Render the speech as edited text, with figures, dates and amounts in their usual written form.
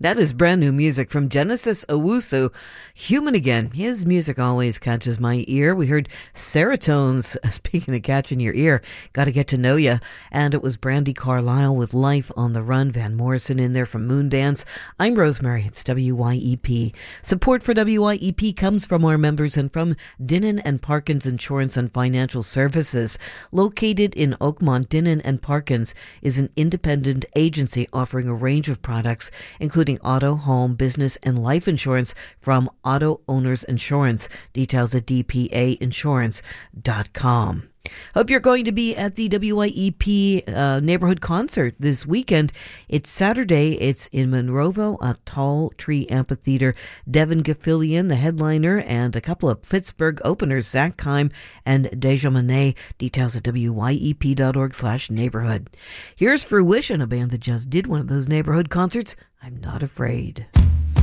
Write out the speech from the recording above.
That is brand new music from Genesis Owusu, Human Again. His music always catches my ear. We heard Serotones, speaking of catching your ear, Gotta Get to Know Ya. And it was Brandi Carlile with Life on the Run. Van Morrison in there from Moondance. I'm Rosemary. It's WYEP. Support for WYEP comes from our members and from Dinnan and Parkins Insurance and Financial Services. Located in Oakmont, Dinnan and Parkins is an independent agency offering a range of products, including auto, home, business, and life insurance from Auto Owners Insurance. Details at dpainsurance.com. Hope you're going to be at the WYEP neighborhood concert this weekend. It's Saturday. It's in Monroeville at Tall Tree Amphitheater. Devin Gaffilian, the headliner, and a couple of Pittsburgh openers, Zach Kime and Deja Monet. Details at wyep.org/neighborhood. Here's Fruition, a band that just did one of those neighborhood concerts. I'm Not Afraid.